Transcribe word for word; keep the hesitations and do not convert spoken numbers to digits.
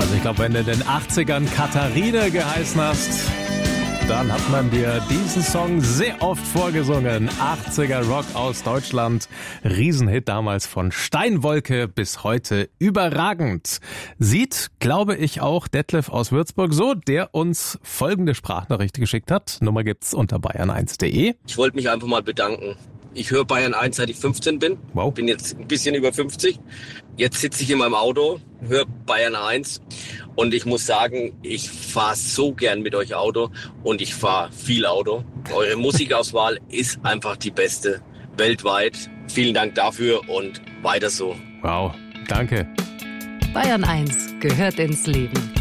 Also ich glaube, wenn du in den achtzigern Katharina geheißen hast, dann hat man dir diesen Song sehr oft vorgesungen. achtziger Rock aus Deutschland. Riesenhit damals von Steinwolke, bis heute überragend. Sieht, glaube ich, auch Detlef aus Würzburg so, der uns folgende Sprachnachricht geschickt hat. Nummer gibt's unter bayern eins punkt de. Ich wollte mich einfach mal bedanken. Ich höre Bayern eins, seit ich fünfzehn bin. Wow. Bin jetzt ein bisschen über fünfzig. Jetzt sitze ich in meinem Auto, höre Bayern eins. Und ich muss sagen, ich fahre so gern mit euch Auto und ich fahre viel Auto. Eure Musikauswahl ist einfach die beste weltweit. Vielen Dank dafür und weiter so. Wow, danke. Bayern eins gehört ins Leben.